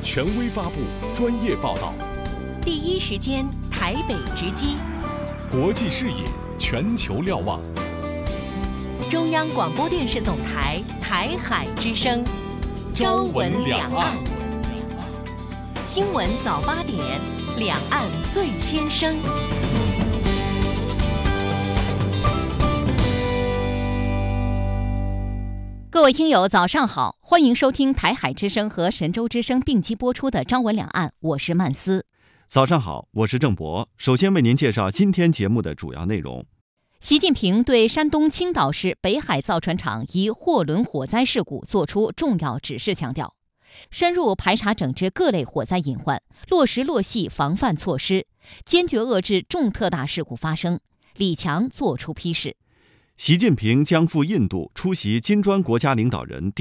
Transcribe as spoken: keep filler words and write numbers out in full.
权威发布，专业报道， 第一时间台北直击， 国际视野，全球瞭望。 中央广播电视总台台海之声，朝闻两岸。新闻早八点，两岸最先声。 各位听友，早上好，欢迎收听台海之声和神州之声并机播出的《朝闻两岸》，我是曼斯。 早上好，我是郑博。首先为您介绍今天节目的主要内容。 习近平对山东青岛市北海造船厂一货轮火灾事故作出重要指示，强调深入排查整治各类火灾隐患，落实落细防范措施，坚决遏制重特大事故发生。李强作出批示。 习近平将赴印度出席金砖国家领导人第